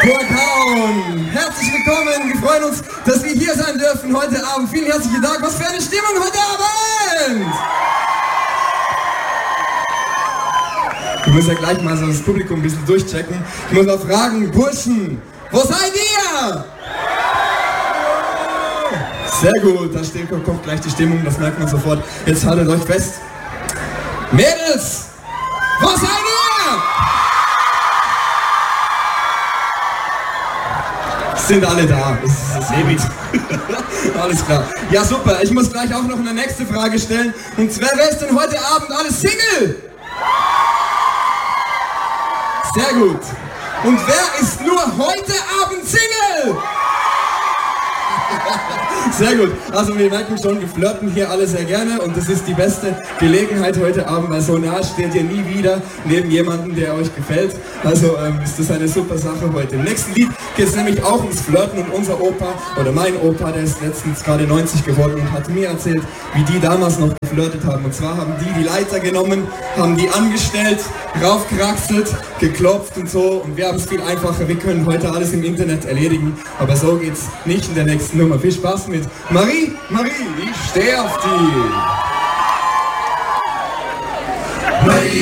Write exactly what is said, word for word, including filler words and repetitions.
Burghauen. Herzlich willkommen, wir freuen uns, dass wir hier sein dürfen heute Abend. Vielen herzlichen Dank, was für eine Stimmung heute Abend! Ich muss ja gleich mal so das Publikum ein bisschen durchchecken. Ich muss mal fragen, Burschen, wo seid ihr? Sehr gut, da steht, kommt gleich die Stimmung, das merkt man sofort. Jetzt haltet euch fest. Mädels, wo seid ihr? Sind alle da, das ist das ewig. Alles klar. Ja super, ich muss gleich auch noch eine nächste Frage stellen. Und zwar, wer ist denn heute Abend alles Single? Sehr gut. Und wer ist nur heute Abend Single? Sehr gut. Also wir merken schon, wir flirten hier alle sehr gerne und das ist die beste Gelegenheit heute Abend, weil so nah steht ihr nie wieder neben jemandem, der euch gefällt. Also ähm, ist das eine super Sache heute. Im nächsten Lied geht es nämlich auch ums Flirten und unser Opa, oder mein Opa, der ist letztens gerade neunzig geworden und hat mir erzählt, wie die damals noch geflirtet haben. Und zwar haben die die Leiter genommen, haben die angestellt, raufgeraxelt, geklopft und so. Und wir haben es viel einfacher, wir können heute alles im Internet erledigen. Aber so geht's nicht in der nächsten Nummer. Viel Spaß mit Marie, Marie, ich stehe auf die.